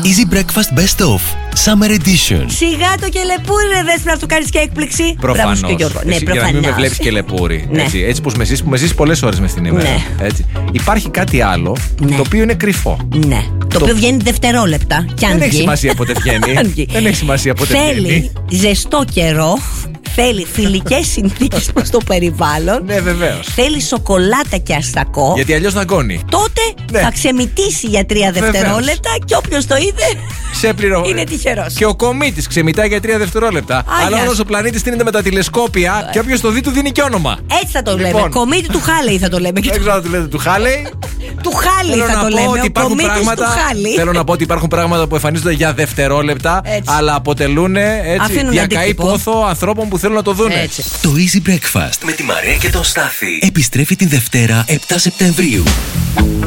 Easy Breakfast Best Of Summer Edition. Σιγά το κελεπούρι, ρε Δέσποινα, να του κάνεις και έκπληξη. Προφανώς. Ναι, για να μην με βλέπεις κελεπούρι. Ναι. Έτσι πως με ζεις πολλές ώρες μες την ημέρα. Ναι. Έτσι. Υπάρχει κάτι άλλο, Ναι. το οποίο είναι κρυφό. Ναι. Το οποίο βγαίνει δευτερόλεπτα. Και αν Δεν έχει βγει, σημασία πότε βγαίνει. αν βγει. Δεν έχει σημασία πότε βγαίνει. Θέλει ζεστό καιρό. Θέλει φιλικές συνθήκες προς το περιβάλλον. Ναι, βεβαίως. Θέλει σοκολάτα και αστακό. Γιατί αλλιώς δαγκώνει. Τότε Ναι. θα ξεμητήσει για 3 Βεβαίως. δευτερόλεπτα και όποιος το είδε είναι τυχερός. Και ο κομίτης ξεμητάει για 3 δευτερόλεπτα. Αλλά Άγια. όλος ο πλανήτης στείνεται με τα τηλεσκόπια και όποιος το δει του δίνει και όνομα. Έτσι θα το λέμε. Λοιπόν. Κομίτη του Χάλεϊ θα το λέμε. Δεν ξέρω αν του λέτε του Χάλεϊ. Του Χάλεϊ θα το λέμε. Ο κομίτης του Χάλεϊ. Θέλω να πω ότι υπάρχουν πράγματα που εμφανίζονται για δευτερόλεπτα, Έτσι. αλλά αποτελούν Αφήνουν διακαή αντίκτυπο. πόθο ανθρώπων που θέλουν να το δουν. Έτσι. Το Easy Breakfast με τη Μαρία και τον Στάθη επιστρέφει την Δευτέρα 7 Σεπτεμβρίου.